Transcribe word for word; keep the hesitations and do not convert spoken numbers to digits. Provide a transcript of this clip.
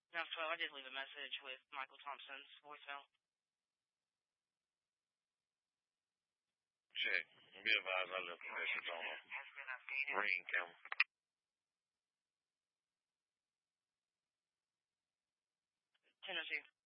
No, twelve. I did leave a message with Michael Thompson's voicemail. Check. Be advised, I left a message on a ring camera. Tennessee.